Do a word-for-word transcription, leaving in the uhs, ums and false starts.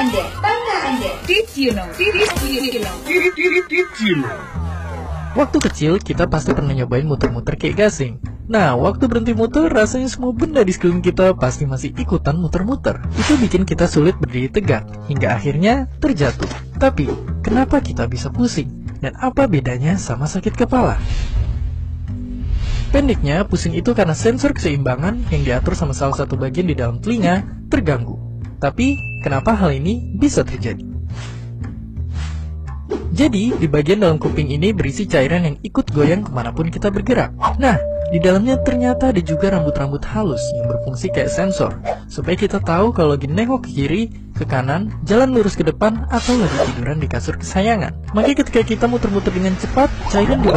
Anda, tanda Anda. Did you know? Did you know? Did, did, did you know? Waktu kecil, kita pasti pernah nyobain muter-muter kayak gasing. Nah, waktu berhenti muter, rasanya semua benda di sekeliling kita pasti masih ikutan muter-muter. Itu bikin kita sulit berdiri tegak, hingga akhirnya terjatuh. Tapi, kenapa kita bisa pusing? Dan apa bedanya sama sakit kepala? Pendeknya, pusing itu karena sensor keseimbangan yang diatur sama salah satu bagian di dalam telinga terganggu. Tapi, kenapa hal ini bisa terjadi? Jadi, di bagian dalam kuping ini berisi cairan yang ikut goyang kemanapun kita bergerak. Nah, di dalamnya ternyata ada juga rambut-rambut halus yang berfungsi kayak sensor, supaya kita tahu kalau lagi nengok ke kiri, ke kanan, jalan lurus ke depan, atau lagi tiduran di kasur kesayangan. Makanya ketika kita muter-muter dengan cepat, cairan di